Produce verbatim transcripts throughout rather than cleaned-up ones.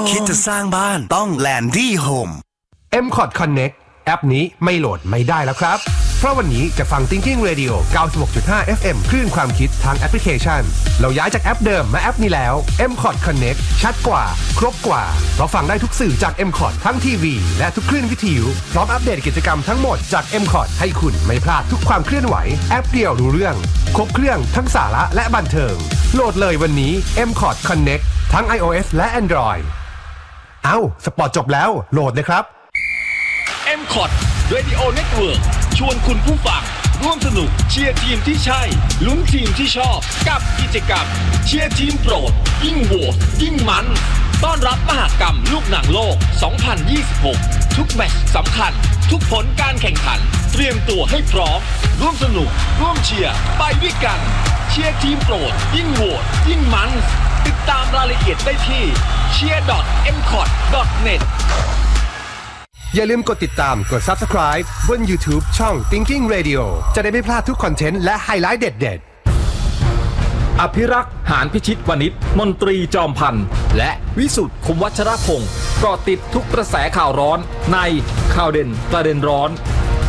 คิดจะสร้างบ้านต้อง Landy Home เอ็ม คอท Connect แอปนี้ไม่โหลดไม่ได้แล้วครับเพราะวันนี้จะฟัง Thinking Radio เก้าสิบหกจุดห้า เอฟ เอ็ม คลื่นความคิดทางแอปพลิเคชันเราย้ายจากแอปเดิมมาแอปนี้แล้ว เอ็ม คอท Connect ชัดกว่าครบกว่าเพราะฟังได้ทุกสื่อจาก เอ็ม คอท ทั้งทีวีและทุกคลื่นวิทยุพร้อมอัปเดตกิจกรรมทั้งหมดจาก เอ็ม คอท ให้คุณไม่พลาดทุกความเคลื่อนไหวแอปเดียวรู้เรื่องครบเครื่องทั้งสาระและบันเทิงโหลดเลยวันนี้ เอ็ม คอท Connect ทั้ง iOS และ Android เอ้าสปอร์ตจบแล้วโหลดเลยครับเอ็ม คอท Radio Network ชวนคุณผู้ฟังร่วมสนุกเชียร์ทีมที่ใช่ลุ้นทีมที่ชอบกับกิจกรรมเชียร์ทีมโปรดยิ่งโหวตยิ่งมันต้อนรับมหกรรมลูกหนังโลก สองพันยี่สิบหก ทุกแมตช์สำคัญทุกผลการแข่งขันเตรียมตัวให้พร้อมร่วมสนุกร่วมเชียร์ไปด้วยกันเชียร์ทีมโปรดยิ่งโหวตยิ่งมันติดตามรายละเอียดได้ที่ เชียร์ ดอท เอ็ม คอท ดอท เน็ตอย่าลืมกดติดตามกด Subscribe บน YouTube ช่อง Thinking Radio จะได้ไม่พลาดทุกคอนเทนต์และไฮไลท์เด็ดๆอภิรักษ์หานพิชิตวณิชมนตรีจอมพันธ์และวิสุทธิ์คุมวัชรพงศ์เกาะติดทุกกระแสข่าวร้อนในข่าวเด่นประเด็นร้อน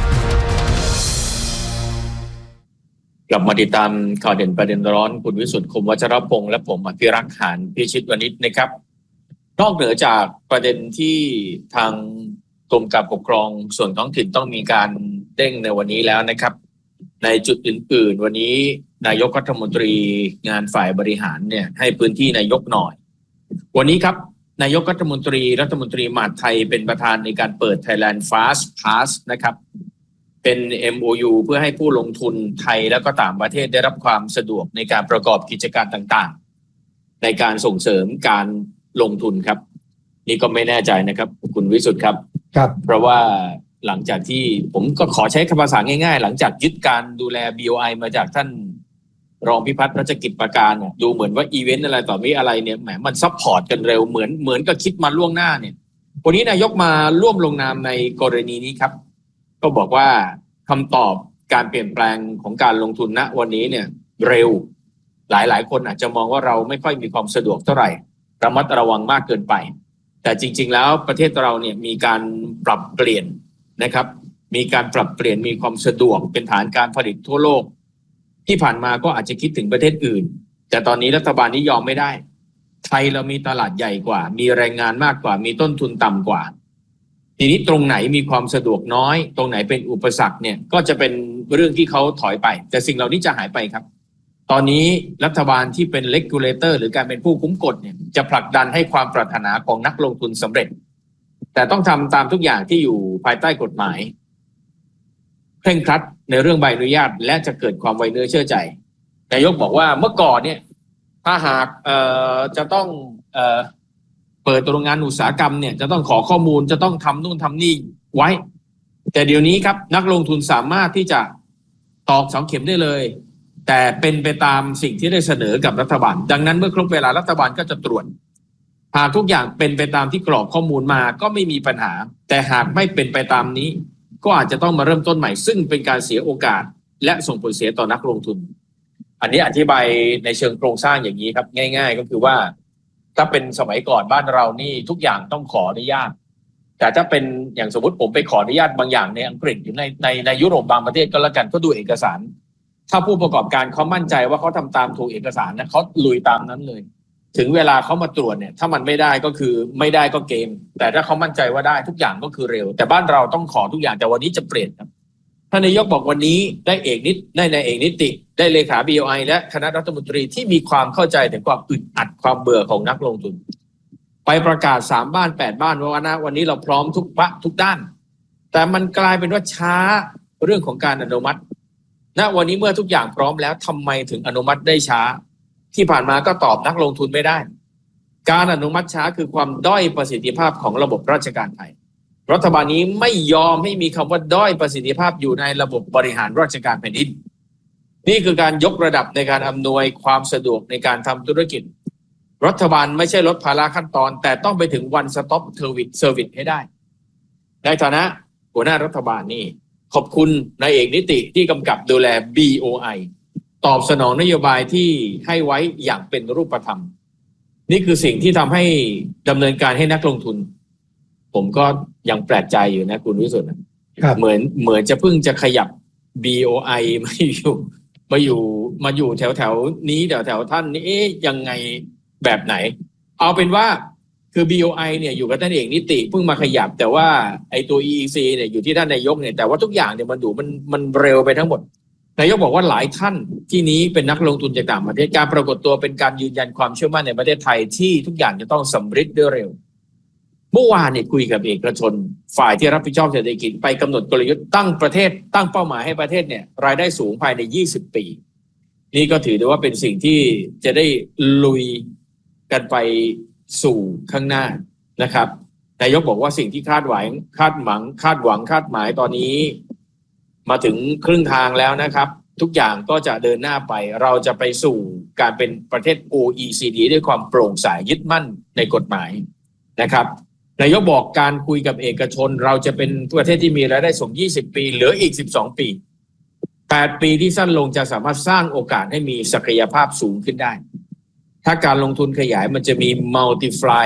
กลับมาติดตามข่าวเด่นประเด็นร้อนคุณวิสุทธิ์คุมวัชรพงศ์และผมอภิรักษ์หานพิชิตวณิชนะครับนอกเหนือจากประเด็นที่ทางกรมการปกครองส่วนท้องถิ่นต้องมีการเร่งในวันนี้แล้วนะครับในจุดอื่นๆวันนี้นายกรัฐมนตรีงานฝ่ายบริหารเนี่ยให้พื้นที่นายกหน่อยวันนี้ครับนายกรัฐมนตรีรัฐมนตรีมหาดไทยเป็นประธานในการเปิด Thailand Fast Pass นะครับเป็น เอ็ม โอ ยู เพื่อให้ผู้ลงทุนไทยและก็ต่างประเทศได้รับความสะดวกในการประกอบกิจการต่างๆในการส่งเสริมการลงทุนครับนี่ก็ไม่แน่ใจนะครับคุณวิสุทธิ์ครับครับเพราะว่าหลังจากที่ผมก็ขอใช้คำภาษาง่ายๆหลังจากยึดการดูแล บี โอ ไอ มาจากท่านรองพิพัฒน์รัชกิจประการเนี่ยดูเหมือนว่าอีเวนต์อะไรต่อมีอะไรเนี่ยแหมมันซัพพอร์ตกันเร็วเหมือนเหมือนกับคิดมาล่วงหน้าเนี่ยวันนี้นายกมาร่วมลงนามในกรณีนี้ครับก็บอกว่าคำตอบการเปลี่ยนแปลงของการลงทุนณวันนี้เนี่ยเร็วหลายๆคนอาจจะมองว่าเราไม่ค่อยมีความสะดวกเท่าไหร่ระมัดระวังมากเกินไปแต่จริงๆแล้วประเทศเราเนี่ยมีการปรับเปลี่ยนนะครับมีการปรับเปลี่ยนมีความสะดวกเป็นฐานการผลิตทั่วโลกที่ผ่านมาก็อาจจะคิดถึงประเทศอื่นแต่ตอนนี้รัฐบาลนี้ยอมไม่ได้ไทยเรามีตลาดใหญ่กว่ามีแรงงานมากกว่ามีต้นทุนต่ำกว่าทีนี้ตรงไหนมีความสะดวกน้อยตรงไหนเป็นอุปสรรคเนี่ยก็จะเป็นเรื่องที่เขาถอยไปแต่สิ่งเหล่านี้จะหายไปครับตอนนี้รัฐบาลที่เป็น regulator หรือการเป็นผู้คุ้มกฎเนี่ยจะผลักดันให้ความปรารถนาของนักลงทุนสำเร็จแต่ต้องทำตามทุกอย่างที่อยู่ภายใต้กฎหมายเคร่งครัดในเรื่องใบอนุญาตและจะเกิดความไว้เนื้อเชื่อใจนายกบอกว่าเมื่อก่อนเนี่ยถ้าหากเอ่อจะต้องเอ่อเปิดโรงงานอุตสาหกรรมเนี่ยจะต้องขอข้อมูลจะต้องทำนู่นทำนี่ไว้แต่เดี๋ยวนี้ครับนักลงทุนสามารถที่จะตอกเสาเข็มได้เลยแต่เป็นไปตามสิ่งที่ได้เสนอกับรัฐบาลดังนั้นเมื่อครบเวลารัฐบาลก็จะตรวจหากทุกอย่างเป็นไปตามที่กรอกข้อมูลมาก็ไม่มีปัญหาแต่หากไม่เป็นไปตามนี้ก็อาจจะต้องมาเริ่มต้นใหม่ซึ่งเป็นการเสียโอกาสและส่งผลเสียต่อนักลงทุนอันนี้อธิบายในเชิงโครงสร้างอย่างนี้ครับง่ายๆก็คือว่าถ้าเป็นสมัยก่อนบ้านเรานี่ทุกอย่างต้องขออนุญาตแต่ถ้าเป็นอย่างสมมติผมไปขออนุญาตบางอย่างในอังกฤษหรือในในในยุโรปบางประเทศก็แล้วกันก็ดูเอกสารถ้าผู้ประกอบการเขามั่นใจว่าเขาทำตามถูกเอกสารนะเขาลุยตามนั้นเลยถึงเวลาเขามาตรวจเนี่ยถ้ามันไม่ได้ก็คือไม่ได้ก็เกมแต่ถ้าเขามั่นใจว่าได้ทุกอย่างก็คือเร็วแต่บ้านเราต้องขอทุกอย่างแต่วันนี้จะเปลี่ยนครับท่านนายกบอกวันนี้ได้เอกนิดได้นายเอกนิติได้เลขา บี โอ ไอ และคณะรัฐมนตรีที่มีความเข้าใจถึงความอึดอัดความเบื่อของนักลงทุนไปประกาศสามบ้านแปดบ้านว่านะวันนี้เราพร้อมทุกปะทุกด้านแต่มันกลายเป็นว่าช้าเรื่องของการอนุมัติณวันนี้เมื่อทุกอย่างพร้อมแล้วทำไมถึงอนุมัติได้ช้าที่ผ่านมาก็ตอบนักลงทุนไม่ได้การอนุมัติช้าคือความด้อยประสิทธิภาพของระบบราชการไทยรัฐบาลนี้ไม่ยอมให้มีคำว่าด้อยประสิทธิภาพอยู่ในระบบบริหารราชการแผ่นดินนี่คือการยกระดับในการอำนวยความสะดวกในการทำธุรกิจรัฐบาลไม่ใช่ลดภาระขั้นตอนแต่ต้องไปถึง one stop service ให้ได้ในฐานะหัวหน้ารัฐบาลนี่ขอบคุณนายเอกนิติที่กำกับดูแล บี โอ ไอ ตอบสนองนโยบายที่ให้ไว้อย่างเป็นรูปธรรมนี่คือสิ่งที่ทำให้ดำเนินการให้นักลงทุนผมก็ยังแปลกใจอยู่นะคุณวิสุทธิ์เหมือนเหมือนจะเพิ่งจะขยับ บี โอ ไอ มาอยู่มาอยู่มาอยู่แถวแถวนี้แถวแถวท่านนี่เอ๊ะยังไงแบบไหนเอาเป็นว่าคือ บี โอ ไอ เนี่ยอยู่กับท่านเอกนิติเพิ่งมาขยับแต่ว่าไอ้ตัว อี อี ซี เนี่ยอยู่ที่ท่านนายกเนี่ยแต่ว่าทุกอย่างเนี่ยมันดูมันมันเร็วไปทั้งหมดนายกบอกว่าหลายท่านที่นี้เป็นนักลงทุนจากต่างประเทศการปรากฏตัวเป็นการยืนยันความเชื่อมั่นในประเทศไทยที่ทุกอย่างจะต้องสำเร็จด้วยเร็วเมื่อวานเนี่ยคุยกับเอกชนฝ่ายที่รับผิดชอบเศรษฐกิจไปกำหนดกลยุทธ์ตั้งประเทศตั้งเป้าหมายให้ประเทศเนี่ยรายได้สูงภายในยี่สิบปีนี่ก็ถือได้ว่าเป็นสิ่งที่จะได้ลุยกันไปสู่ข้างหน้านะครับนายกบอกว่าสิ่งที่คาดหวังคาดหวังคาดหวังคาดหมายตอนนี้มาถึงครึ่งทางแล้วนะครับทุกอย่างก็จะเดินหน้าไปเราจะไปสู่การเป็นประเทศ โอ อี ซี ดี ด้วยความโปร่งใสยึดมั่นในกฎหมายนะครับนายกบอกการคุยกับเอกชนเราจะเป็นประเทศที่มีรายได้สูงยี่สิบปีเหลืออีกสิบสองปีแปดปีที่สั้นลงจะสามารถสร้างโอกาสให้มีศักยภาพสูงขึ้นได้ถ้าการลงทุนขยายมันจะมี multiply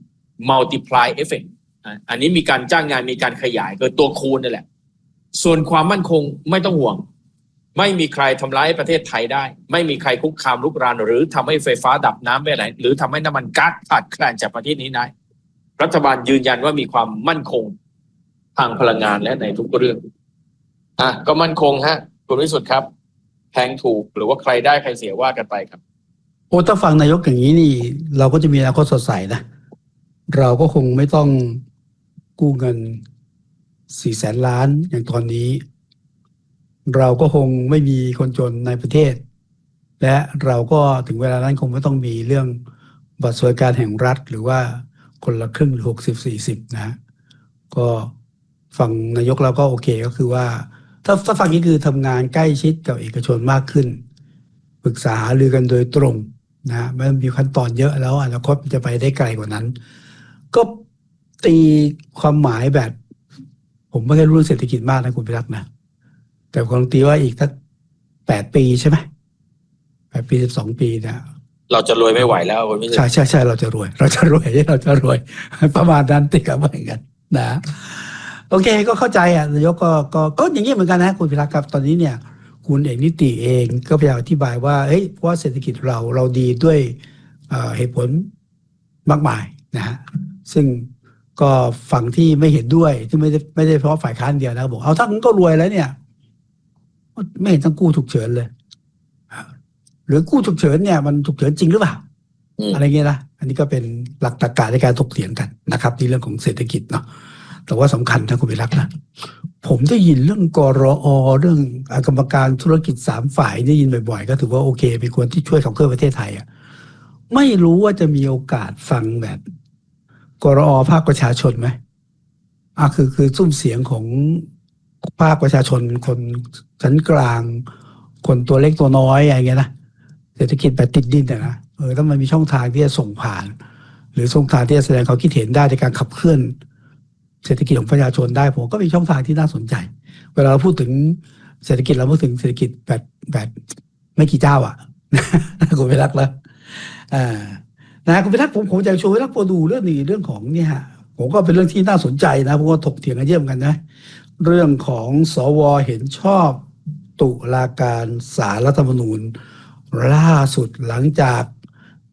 multiply effect อันนี้มีการจ้างงานมีการขยายคือตัวคูณนั่นแหละส่วนความมั่นคงไม่ต้องห่วงไม่มีใครทำร้ายประเทศไทยได้ไม่มีใครคุกคามลุกรานหรือทำให้ไฟฟ้าดับน้ำไม่ไหลหรือทำให้น้ำมันก๊าซขาดแคลนจากประเทศนี้ได้รัฐบาลยืนยันว่ามีความมั่นคงทางพลังงานและในทุกเรื่องอ่ะก็มั่นคงฮะคุณวิสุทธิ์ครับแพงถูกหรือว่าใครได้ใครเสียว่ากันไปครับโอ้ถ้าฟังนายกอย่างนี้นี่เราก็จะมีอนาคตสดใสนะเราก็คงไม่ต้องกู้เงินสี่แสนล้านอย่างตอนนี้เราก็คงไม่มีคนจนในประเทศและเราก็ถึงเวลานั้นคงไม่ต้องมีเรื่องบัตรสวัสดิการแห่งรัฐหรือว่าคนละครึ่งหรือหกสิบสี่สิบนะก็ฟังนายกเราก็โอเคก็คือว่าถ้าถ้าฟังนี้คือทำงานใกล้ชิดกับเอกชนมากขึ้นปรึกษาหารือกันโดยตรงนะไม่มีขั้นตอนเยอะแล้วอนาคตจะไปได้ไกลกว่านั้นก็ตีความหมายแบบผมไม่ได้รู้เศรษฐกิจมากนะคุณพิรักษ์นะแต่คงตีว่าอีกสักแปดปีใช่ไหมแปดปีสิบสองปีเนี่ยเราจะรวยไม่ไหวแล้วคุณพิรักษ์ใช่ใช่ใช่เราจะรวยเราจะรวยเราจะรวยประมาณนั้นติดกับว่าอย่างนั้นนะโอเคก็เข้าใจอ่ะนายกก็ก็ก็อย่างนี้เหมือนกันนะคุณพิรักษ์ครับตอนนี้เนี่ยคุณเอกนิติเองก็พยายามอธิบายว่าเฮ้ยเพราะว่าเศรษฐกิจเราเราดีด้วยเหตุผลมากมายนะฮะซึ่งก็ฝั่งที่ไม่เห็นด้วยที่ไม่ได้ไม่ได้เพราะฝ่ายค้านเดียวนะบอกเอาถ้างั้นก็รวยแล้วเนี่ยไม่เห็นต้องกู้ฉุกเฉินเลยหรือกู้ฉุกเฉินเนี่ยมันฉุกเฉินจริงหรือเปล่าอะไรเงี้ยนะอันนี้ก็เป็นหลักตรรกะในการถกเถียงกันนะครับในเรื่องของเศรษฐกิจเนาะแต่ว่าสำคัญนะคุณพิรักษ์นะผมได้ยินเรื่องกรอเรื่องกรรมการธุรกิจสามฝ่ายได้ยินบ่อยๆก็ถือว่าโอเคเป็นคนที่ช่วยขับเคลื่อนประเทศไทยอ่ะไม่รู้ว่าจะมีโอกาสฟังแบบกรอภาคประชาชนไหมอ่ะคือคือซุ้มเสียงของภาคประชาชนคนชั้นกลางคนตัวเล็กตัวน้อยอะไรเงี้ยนะเศรษฐกิจแบบติดดินนะเออถ้ามันมีช่องทางที่จะส่งผ่านหรือช่องทางที่จะแสดงความคิดเห็นได้ในการขับเคลื่อนเศรษฐกิจของประชาชนได้ผมก็มีช่องทางที่น่าสนใจเวลาเราพูดถึงเศรษฐกิจเราพูดถึงเศรษฐกิจแบบแบบไม่กี่เจ้าอ่ะคุณพิรักษ์แล้วอ่านะคุณพิรักษ์ผมผมอยากชวนพิรักษ์มาดูเรื่องนี้เรื่องของเนี่ยฮะผมก็เป็นเรื่องที่น่าสนใจนะเพราะว่าถกเถียงกันเยอะเหมือนกันนะเรื่องของสวเห็นชอบตุลาการศาลรัฐธรรมนูญล่าสุดหลังจาก